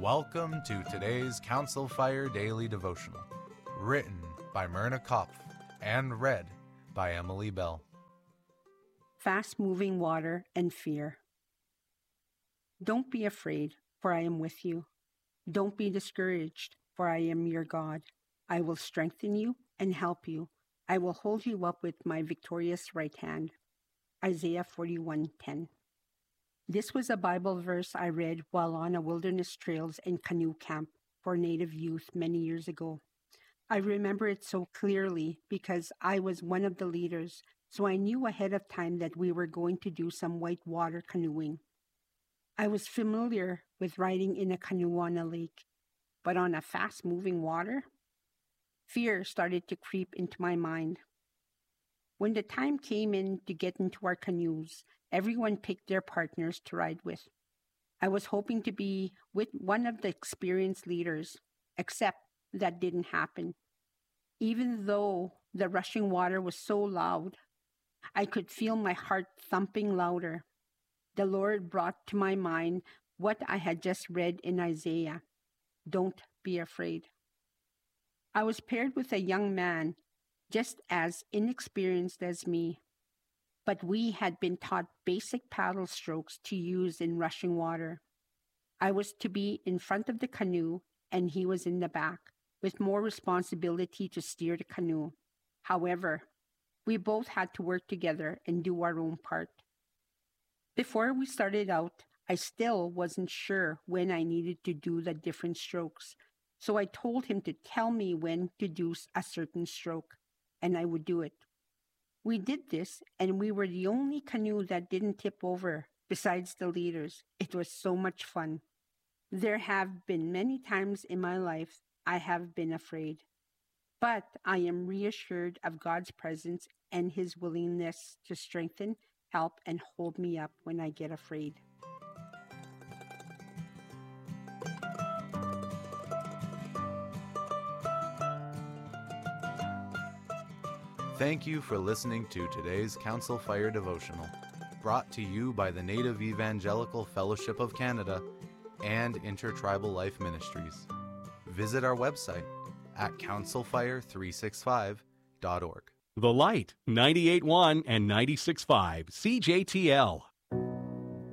Welcome to today's Council Fire Daily Devotional, written by Myrna Kopf and read by Emily Bell. Fast-moving water and fear. Don't be afraid, for I am with you. Don't be discouraged, for I am your God. I will strengthen you and help you. I will hold you up with my victorious right hand. Isaiah 41:10. This was a Bible verse I read while on a wilderness trails and canoe camp for Native youth many years ago. I remember it so clearly because I was one of the leaders, so I knew ahead of time that we were going to do some whitewater canoeing. I was familiar with riding in a canoe on a lake, but on a fast-moving water? Fear started to creep into my mind. When the time came in to get into our canoes, everyone picked their partners to ride with. I was hoping to be with one of the experienced leaders, except that didn't happen. Even though the rushing water was so loud, I could feel my heart thumping louder. The Lord brought to my mind what I had just read in Isaiah. Don't be afraid. I was paired with a young man, just as inexperienced as me, but we had been taught basic paddle strokes to use in rushing water. I was to be in front of the canoe, and he was in the back, with more responsibility to steer the canoe. However, we both had to work together and do our own part. Before we started out, I still wasn't sure when I needed to do the different strokes, so I told him to tell me when to do a certain stroke, and I would do it. We did this, and we were the only canoe that didn't tip over, besides the leaders. It was so much fun. There have been many times in my life I have been afraid, but I am reassured of God's presence and His willingness to strengthen, help, and hold me up when I get afraid. Thank you for listening to today's Council Fire Devotional, brought to you by the Native Evangelical Fellowship of Canada and Intertribal Life Ministries. Visit our website at councilfire365.org. The Light, 98.1 and 96.5 CJTL.